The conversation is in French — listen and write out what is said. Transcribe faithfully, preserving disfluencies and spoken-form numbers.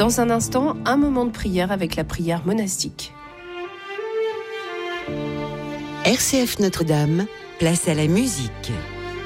Dans un instant, un moment de prière avec la prière monastique. R C F Notre-Dame, place à la musique.